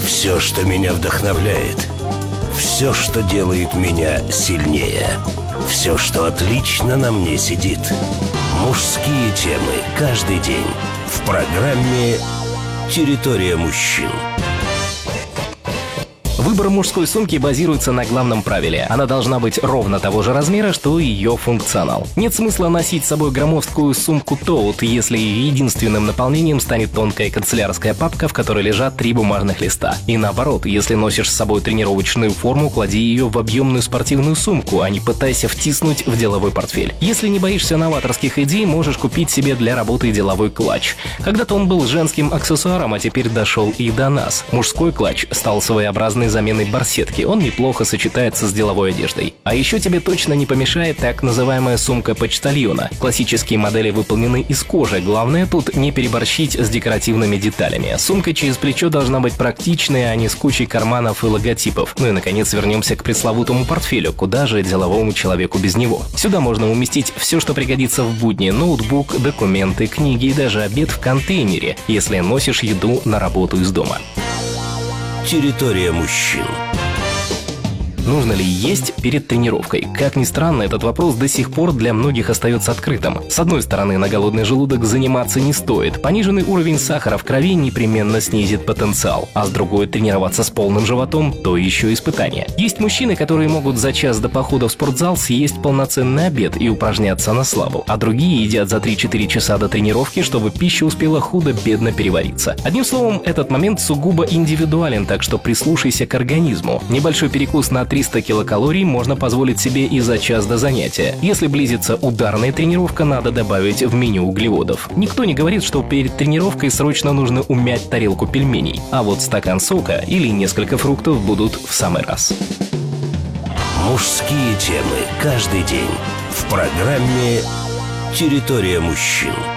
Все, что меня вдохновляет. Все, что делает меня сильнее. Все, что отлично на мне сидит. Мужские темы каждый день в программе «Территория мужчин». Выбор мужской сумки базируется на главном правиле. Она должна быть ровно того же размера, что и ее функционал. Нет смысла носить с собой громоздкую сумку Tote, если ее единственным наполнением станет тонкая канцелярская папка, в которой лежат 3 бумажных листа. И наоборот, если носишь с собой тренировочную форму, клади ее в объемную спортивную сумку, а не пытайся втиснуть в деловой портфель. Если не боишься новаторских идей, можешь купить себе для работы деловой клатч. Когда-то он был женским аксессуаром, а теперь дошел и до нас. Мужской клатч стал своеобразной заменой барсетки, он неплохо сочетается с деловой одеждой. А еще тебе точно не помешает так называемая сумка почтальона. Классические модели выполнены из кожи, главное тут не переборщить с декоративными деталями. Сумка через плечо должна быть практичной, а не с кучей карманов и логотипов. Ну и наконец вернемся к пресловутому портфелю, куда же деловому человеку без него. Сюда можно уместить все, что пригодится в будни: ноутбук, документы, книги и даже обед в контейнере, если носишь еду на работу из дома. Территория мужчин. Нужно ли есть перед тренировкой? Как ни странно, этот вопрос до сих пор для многих остается открытым. С одной стороны, на голодный желудок заниматься не стоит. Пониженный уровень сахара в крови непременно снизит потенциал. А с другой, тренироваться с полным животом – то еще испытание. Есть мужчины, которые могут за час до похода в спортзал съесть полноценный обед и упражняться на славу. А другие едят за 3-4 часа до тренировки, чтобы пища успела худо-бедно перевариться. Одним словом, этот момент сугубо индивидуален, так что прислушайся к организму. Небольшой перекус на 300 килокалорий можно позволить себе и за час до занятия. Если близится ударная тренировка, надо добавить в меню углеводов. Никто не говорит, что перед тренировкой срочно нужно умять тарелку пельменей, а вот стакан сока или несколько фруктов будут в самый раз. Мужские темы каждый день в программе «Территория мужчин».